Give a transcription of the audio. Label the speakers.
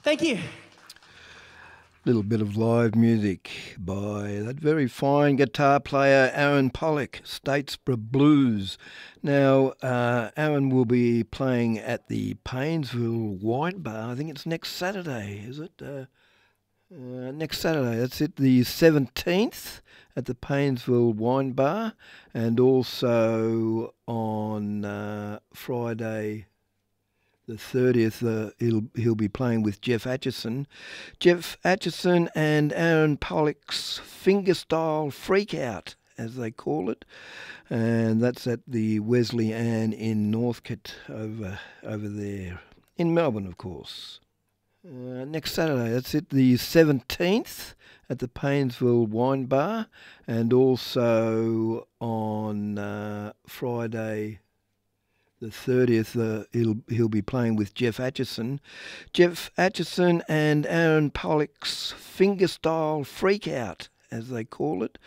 Speaker 1: Thank you.
Speaker 2: Little bit of live music by that very fine guitar player Aaron Pollock, Statesboro Blues. Now, Aaron will be playing at the Paynesville Wine Bar. I think it's next Saturday, is it? Next Saturday, that's it, the 17th at the Paynesville Wine Bar, and also on Friday the 30th, he'll be playing with Jeff Atchison. Jeff Atchison and Aaron Pollock's Fingerstyle Freakout, as they call it. And that's at the Wesley Ann in Northcote over there. In Melbourne, of course. Next Saturday, that's it, the 17th at the Paynesville Wine Bar. And also on Friday the 30th, he'll be playing with Jeff Atchison. Jeff Atchison and Aaron Pollock's Fingerstyle Freakout, as they call it.